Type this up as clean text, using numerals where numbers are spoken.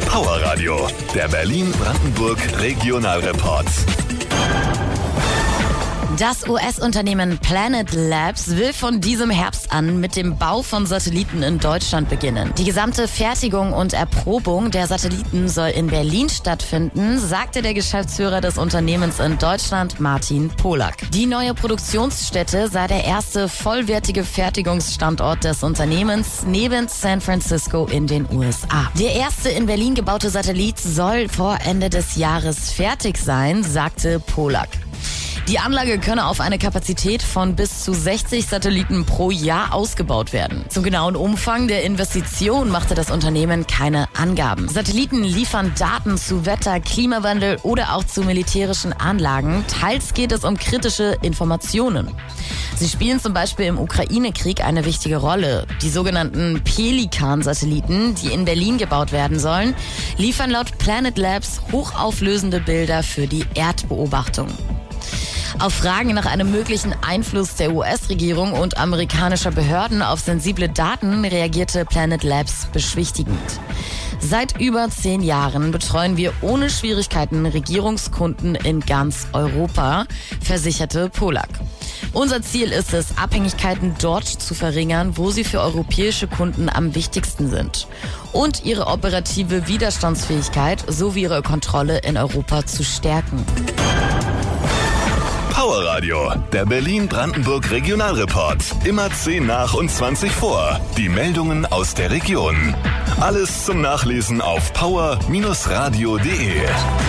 Power Radio, der Berlin-Brandenburg Regionalreport. Das US-Unternehmen Planet Labs will von diesem Herbst an mit dem Bau von Satelliten in Deutschland beginnen. Die gesamte Fertigung und Erprobung der Satelliten soll in Berlin stattfinden, sagte der Geschäftsführer des Unternehmens in Deutschland, Martin Polak. Die neue Produktionsstätte sei der erste vollwertige Fertigungsstandort des Unternehmens neben San Francisco in den USA. Der erste in Berlin gebaute Satellit soll vor Ende des Jahres fertig sein, sagte Polak. Die Anlage könne auf eine Kapazität von bis zu 60 Satelliten pro Jahr ausgebaut werden. Zum genauen Umfang der Investition machte das Unternehmen keine Angaben. Satelliten liefern Daten zu Wetter, Klimawandel oder auch zu militärischen Anlagen. Teils geht es um kritische Informationen. Sie spielen zum Beispiel im Ukraine-Krieg eine wichtige Rolle. Die sogenannten Pelikan-Satelliten, die in Berlin gebaut werden sollen, liefern laut Planet Labs hochauflösende Bilder für die Erdbeobachtung. Auf Fragen nach einem möglichen Einfluss der US-Regierung und amerikanischer Behörden auf sensible Daten reagierte Planet Labs beschwichtigend. Seit über 10 Jahren betreuen wir ohne Schwierigkeiten Regierungskunden in ganz Europa, versicherte Polak. Unser Ziel ist es, Abhängigkeiten dort zu verringern, wo sie für europäische Kunden am wichtigsten sind. Und ihre operative Widerstandsfähigkeit sowie ihre Kontrolle in Europa zu stärken. Power Radio, der Berlin-Brandenburg Regionalreport. Immer 10 nach und 20 vor. Die Meldungen aus der Region. Alles zum Nachlesen auf power-radio.de.